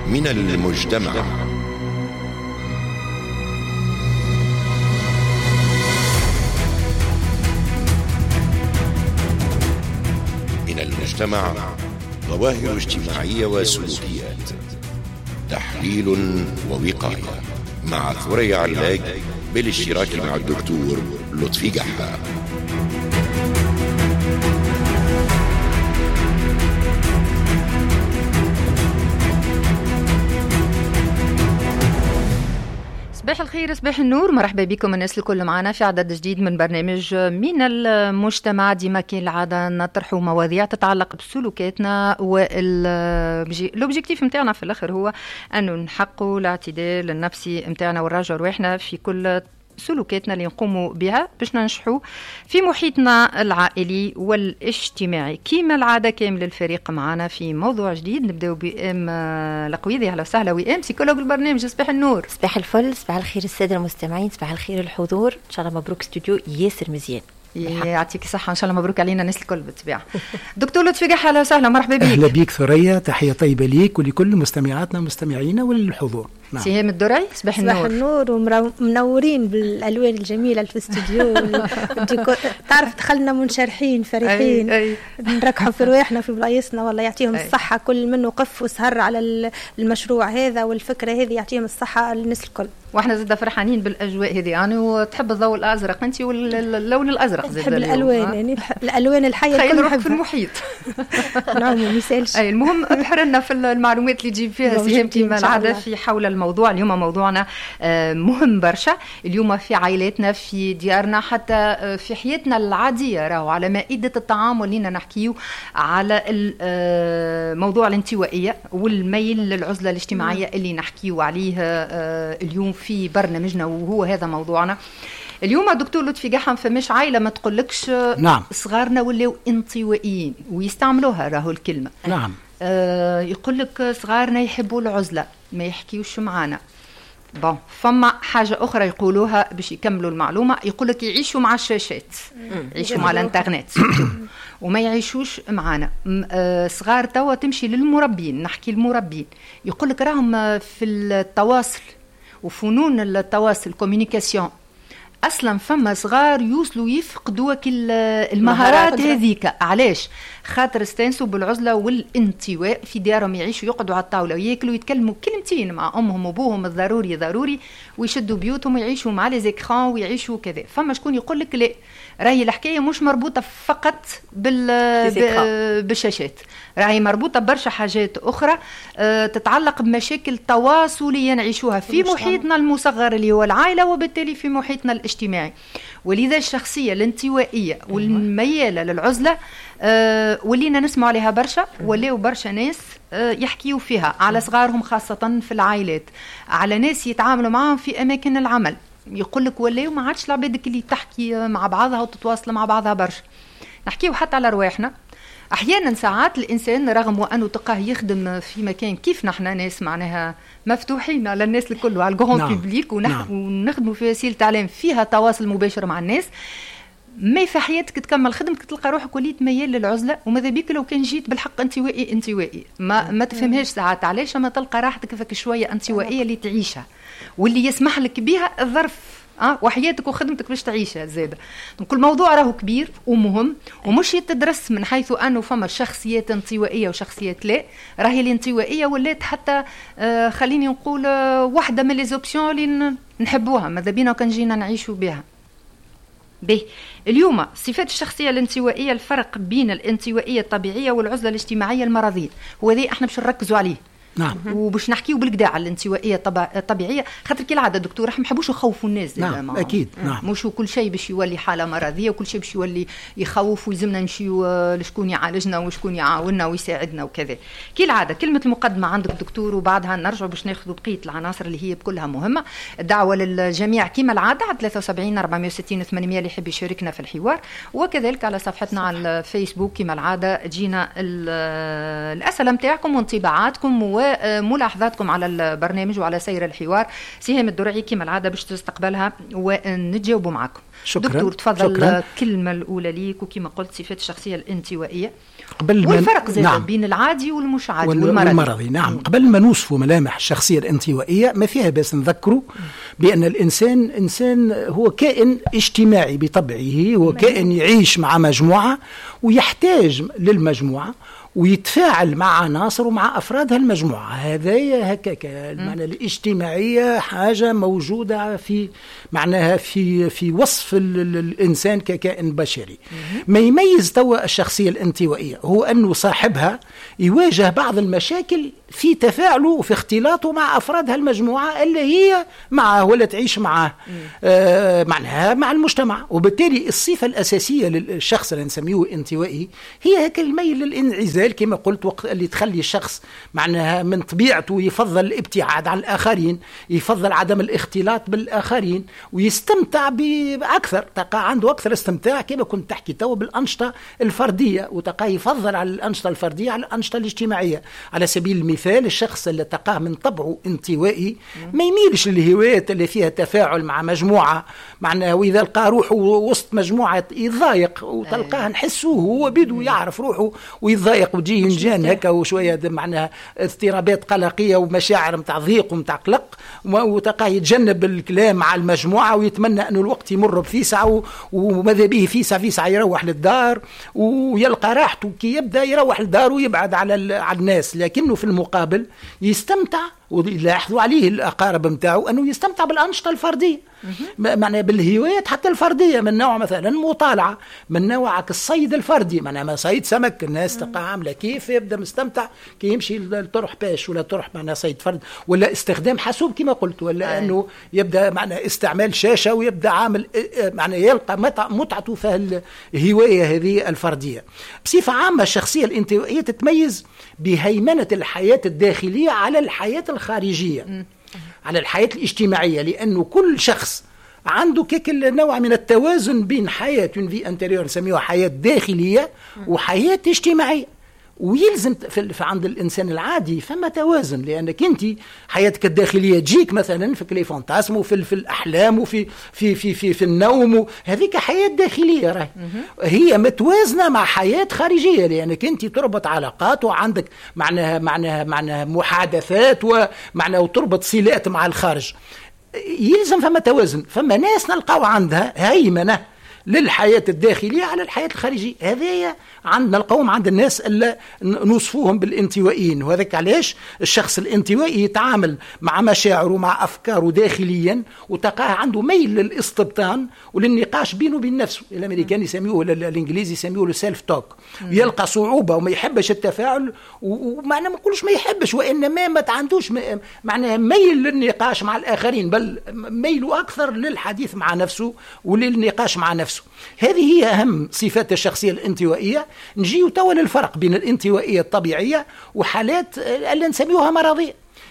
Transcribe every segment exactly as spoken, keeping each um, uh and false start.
من المجتمع. من المجتمع ظواهر اجتماعية وسلوكيات، تحليل ووقاية، مع ثريا علاج بالاشتراك مع الدكتور لطفي جحا. صباح الخير، صباح النور، مرحبا بكم الناس الكل معنا في عدد جديد من برنامج من المجتمع. ديما كاين العادة نطرحوا مواضيع تتعلق بسلوكاتنا، والأوبجيكتيف متاعنا في الآخر هو أنه نحققوا الاعتدال النفسي متاعنا ونراجعوا رواحنا في كل سلوكاتنا اللي نقوموا بها باش ننجحوا في محيطنا العائلي والاجتماعي. كيما العاده كامل الفريق معنا في موضوع جديد. نبداو بام القويدي. اهلا وسهلا وام سيكولوج البرنامج. صباح النور. صباح الفل، صباح الخير الساده المستمعين، صباح الخير الحضور. ان شاء الله مبروك استوديو ياسر مزيان. يعطيك الصحة، إن شاء الله مبروك علينا الناس الكل بالطبيعة. دكتور لطفي جحا، أهلا وسهلا، مرحبا بك. أهلا بك ثريا، تحية طيبة ليك ولكل مستمعاتنا ومستمعينا وللحضور. نعم. سهام الدرعي، صباح النور. صباح النور، ومنورين بالألوان الجميلة في الاستوديو. تعرف دخلنا منشرحين فرحين، أي أي. نركحوا في رواحنا في بلايصنا، والله يعطيهم أي. الصحة. كل منه وقف وسهر على المشروع هذا والفكرة هذه، يعطيهم الصحة للناس الكل. واحنا زاد فرحانين بالاجواء هذه يعني. وتحب الضوء الازرق انت واللون الازرق زاد؟ نحب الالوان يعني، الالوان الحيه الكل نحبها في المحيط. نعم ما يسالش. اي المهم بحرنا في المعلومات اللي تجيب فيها سهام كما العاده في حول الموضوع. اليوم موضوعنا مهم برشا. اليوم في عائلاتنا، في ديارنا، حتى في حياتنا العاديه، راهو على مائده الطعام ولينا نحكيو على موضوع الانطوائيه والميل للعزله الاجتماعيه اللي نحكيو عليه اليوم في برنامجنا، وهو هذا موضوعنا اليوم. دكتور لطفي جحا، فمش عائله ما تقولكش نعم صغارنا ولاو انطوائيين ويستعملوها راهو الكلمه. نعم آه يقولك صغارنا يحبوا العزله، ما يحكيوش معانا. بون فما حاجه اخرى يقولوها باش يكملوا المعلومه، يقولك يعيشوا مع الشاشات، يعيشوا مع الانترنت وما يعيشوش معانا. آه صغار توا تمشي للمربين، نحكي المربين، يقولك راهم في التواصل وفنون التواصل كوميونيكاسيون اصلا فما صغار يوصلوا يفقدوا المهارات هذيك. علاش؟ خاطر استانسوا بالعزله والانطواء في ديارهم، يعيشوا يقعدوا على الطاوله وياكلوا يتكلموا كلمتين مع امهم وابوهم الضروري ضروري، ويشدوا بيوتهم ويعيشوا مع لي زيكران ويعيشوا كذا. فما شكون يقول لك لا، راهي الحكايه مش مربوطه فقط بال بالشاشات، راهي مربوطه برشا حاجات اخرى أه تتعلق بمشاكل تواصليه نعيشوها في محيطنا المصغر اللي هو العائله، وبالتالي في محيطنا الاجتماعي. ولذا الشخصيه الانطوائيه والمياله للعزله أه ولينا نسمع عليها برشا، ولاو برشا ناس أه يحكيوا فيها على صغارهم، خاصه في العائلات، على ناس يتعاملوا معهم في اماكن العمل. يقول لك ولاو ما عادش العبادك اللي تحكي مع بعضها وتتواصل مع بعضها برشا. نحكيو حتى على رواحنا. احيانا ساعات الانسان رغم وانه تلقاه يخدم في مكان كيف نحن ناس معناها مفتوحين على الناس الكل وعلى الجون نعم. بيبليك ونح... نعم. ونخدموا في وسيله اعلام فيها تواصل مباشر مع الناس، ما في حياتك تكمل خدمتك تلقى روحك وليت ميال للعزله. وماذا بيك لو كان جيت بالحق انطوائي انطوائي ما ما تفهمهاش ساعات علاش، ما تلقى راحتك كيفك شويه انطوائيه اللي تعيشها واللي يسمح لك بها الظرف أه وحياتك وخدمتك باش تعيشها زاده. كل موضوع راهو كبير ومهم ومش يتدرس من حيث انه فما شخصيات انطوائيه وشخصيات لا. راهي الانطوائيه ولات حتى آه خليني نقول آه واحده من لي زوبسيون اللي نحبوها، ماذا بينا كان جينا نعيشوا بها. به اليوم صفات الشخصيه الانطوائيه، الفرق بين الانطوائيه الطبيعيه والعزله الاجتماعيه المرضيه، هو ذي احنا باش نركزوا عليه. نعم. وباش نحكيو بالكدا على الانطوائيه الطبيعيه، خاطر كالعاده دكتور احنا ما نحبوش نخوفوا الناس. نعم اكيد. نعم. مش كل شيء باش يولي حاله مرضيه وكل شيء باش يولي يخوف ويلزمنا نمشيو لشكون يعالجنا وشكون يعاوننا ويساعدنا وكذا. كالعاده كلمه المقدمه عندك دكتور، وبعدها نرجع باش ناخذوا بقيه العناصر اللي هي بكلها مهمه. الدعوه للجميع كما العاده على ثلاثة وسبعين أربعمائة وستين ثمانمائة اللي يحب يشاركنا في الحوار، وكذلك على صفحتنا على الفيسبوك كما العاده تجينا الاسئله نتاعكم وانطباعاتكم و وملاحظاتكم على البرنامج وعلى سير الحوار. سهام الدرعي كما العاده باش تستقبلها ونتجاوبوا معكم. شكرا. دكتور تفضل. شكرا. الكلمه الاولى ليك وكما قلت صفات الشخصيه الانطوائيه قبل والفرق زاد نعم. بين العادي والمش عادي وال... والمرضي. والمرضي. نعم. قبل ما نوصفوا ملامح الشخصية الانطوائية ما فيها بس نذكروا بأن الإنسان إنسان هو كائن اجتماعي بطبعه، هو كائن يعيش مع مجموعة ويحتاج للمجموعة ويتفاعل مع عناصر ومع أفراد هالمجموعة. هذا هكاك المعنى الاجتماعية حاجة موجودة في معناها في في وصف الإنسان ككائن بشري. ما يميز توا الشخصية الانطوائية هو أنه صاحبها يواجه بعض المشاكل في تفاعله وفي اختلاطه مع أفراد هالمجموعة اللي هي معه ولا تعيش معه آه معناها مع المجتمع. وبالتالي الصفة الأساسية للشخص اللي نسميه انطوائي هي هكا الميل للانعزال كما قلت، وقت اللي تخلي الشخص معناها من طبيعته يفضل الابتعاد عن الآخرين، يفضل عدم الاختلاط بالآخرين ويستمتع بأكثر، تقع عنده أكثر استمتاع كما كنت تحكي تو بالأنشطة الفردية، وتقع يفضل على الأنشطة الفردية على الأنشطة الاجتماعية. على سبيل المثال الشخص اللي تقع من طبعه انطوائي ما يميلش للهوايات اللي فيها تفاعل مع مجموعة معناها، وإذا لقى روحه وسط مجموعة يتضايق وتلقاه نحسه هو بده يعرف روحه ويتضايق وتجيه ينجان هكا وشوية معناها اضطرابات قلقية ومشاعر متاع ضيق ومتاع قلق، وتلقاه يتجنب الكلام مع المجموعة ويتمنى أنه الوقت يمر بفيسعة وماذا به فيسع فيسع يروح للدار ويلقى راحته كي يبدأ يروح للدار ويبعد على على الناس، لكنه في المقابل يستمتع ويلاحظوا عليه الأقارب متاعه أنه يستمتع بالأنشطة الفردية معناها بالهوايات حتى الفردية، من نوع مثلا مطالعة، من نوع الصيد الفردي معناها ما صيد سمك الناس تقع عاملة كيف يبدأ مستمتع كي يمشي تروح باش ولا تروح معناها صيد فرد ولا استخدام حاسوب كما قلت، ولا أنه يبدأ معناها استعمال شاشة ويبدأ عامل معناها يلقى متعته في الهواية هذه الفردية. بصفة عامة الشخصية الانطوائية تتميز بهيمنة الحياة الداخلية على الحياة الخارجية، على الحياة الاجتماعية، لأنه كل شخص عنده كيك نوع من التوازن بين حياة في انتريور نسميها حياة داخلية وحياة اجتماعية، ويلزم في عند الإنسان العادي فما توازن، لأنك أنت حياتك الداخلية تجيك مثلا في كلي فانتاسم وفي في الأحلام وفي في في في, في النوم، هذيك حياة داخلية راهي هي متوازنة مع حياة خارجية، لأنك أنت تربط علاقات وعندك معناها معناها معناها محادثات ومعناها وتربط صلات مع الخارج، يلزم فما توازن. فما ناس نلقاو عندها هيمنة للحياة الداخلية على الحياة الخارجية، هذه عندنا القوم عند الناس اللي نوصفوهم بالانطوائيين، وهذاك علاش الشخص الانطوائي يتعامل مع مشاعره ومع أفكاره داخليا وتقع عنده ميل للاستبطان وللنقاش بينه وبين نفسه، الأمريكان يسميوه الإنجليزي يسميوه السيلف توك، يلقى صعوبة وما يحبش التفاعل ومعنى ما نقولش ما يحبش وإنما ما عندوش معناه ميل للنقاش مع الآخرين، بل ميله أكثر للحديث مع نفسه وللنقاش مع نفسه. هذه هي أهم صفات الشخصية الانطوائية. نجي توا للفرق بين الانطوائية الطبيعية وحالات اللي نسميوها مرضية.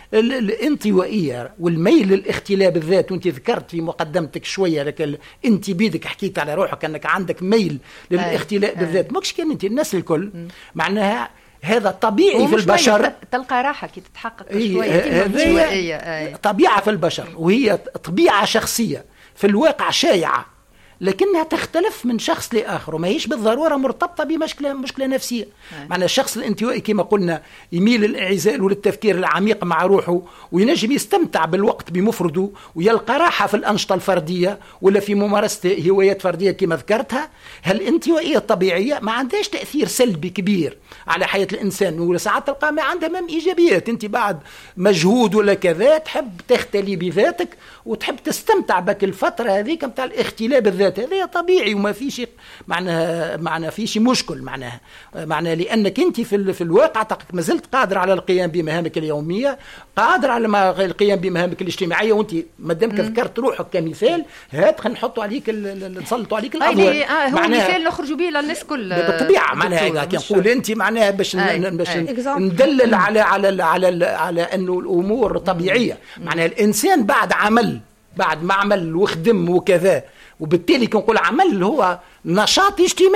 الانطوائية والميل للاختلاء بالذات، وانت ذكرت في مقدمتك شوية لك انت بيدك حكيت على روحك انك عندك ميل للاختلاء بالذات، ماكش كان انت الناس الكل معناها هذا طبيعي في البشر، تلقى راحة كي تتحقق شوية هذه طبيعة في البشر وهي طبيعة شخصية في الواقع شائعة، لكنها تختلف من شخص لآخر وما هيش بالضرورة مرتبطة بمشكلة مشكلة نفسية. معنى الشخص الانطوائي كما قلنا يميل للانعزال وللتفكير العميق مع روحه وينجم يستمتع بالوقت بمفرده ويلقى راحة في الأنشطة الفردية ولا في ممارسة هوايات فردية كما ذكرتها. هالانطوائية الطبيعية ما عندهاش تأثير سلبي كبير على حياة الإنسان، وساعات تلقى ما عندها مم إيجابيات، أنت بعد مجهود ولا كذا تحب تختلي بذاتك وتحب تستمتع بك الفترة هذيك متاع الاختلاء بالذات، هذا طبيعي وما فيش معناها معناها فيش مشكل معناها معناها لأنك أنت في في الواقع ما زلت قادر على القيام بمهامك اليومية، قادر على القيام بمهامك الاجتماعية، وأنت ما دامك ذكرت روحك كمثال هات خلينا نحطوا عليك نسلطوا عليك الأضواء. آه هو مثال نخرجوا به للناس كل بالطبيعة معناها كنقول أنت معناها باش باش ندلل على على على على أنه الأمور طبيعية. معناها الإنسان بعد عمل بعد ما عمل وخدم وكذا، وبالتالي كنقول عمل هو نشاط اجتماعي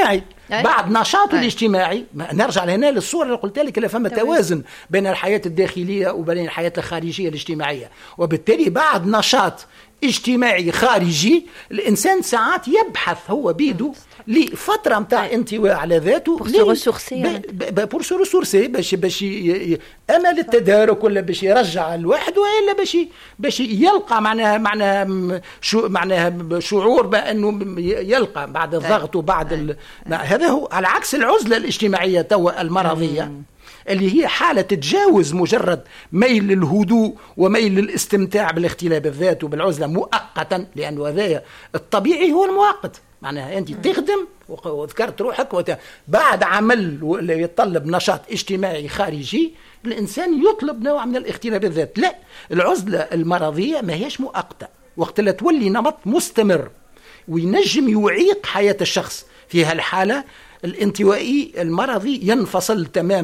بعد نشاطه الاجتماعي. نرجع هنا للصورة اللي قلت لك، اللي فما توازن بين الحياة الداخلية وبين الحياة الخارجية الاجتماعية، وبالتالي بعد نشاط اجتماعي خارجي الانسان ساعات يبحث هو بيدو لفتره نتاع انطواء على ذاته بور سو ريسورسي باش باش امل التدارك، ولا باش يرجع الواحد، ولا باش باش يلقى معناها معناها شو معناها شعور بانه يلقى بعد الضغط وبعد ال... هذا هو على عكس العزله الاجتماعيه توا المرضيه اللي هي حالة تتجاوز مجرد ميل للهدوء وميل للاستمتاع بالاختلاف بالذات وبالعزلة مؤقتا، لأنه هذا الطبيعي هو المؤقت. معناها أنت تخدم وذكرت روحك وت... بعد عمل يتطلب نشاط اجتماعي خارجي الإنسان يطلب نوع من الاختلاف بالذات. لا، العزلة المرضية ما هيش مؤقتة، وقت لا تولي نمط مستمر وينجم يعيق حياة الشخص. في هالحالة الانطوائي المرضي ينفصل تماما